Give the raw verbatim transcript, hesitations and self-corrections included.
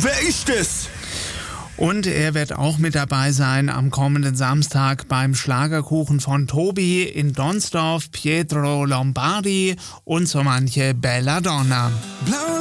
Wer ist es? Und er wird auch mit dabei sein am kommenden Samstag beim Schlagerkuchen von Tobi in Donsdorf, Pietro Lombardi und so manche Belladonna. Blau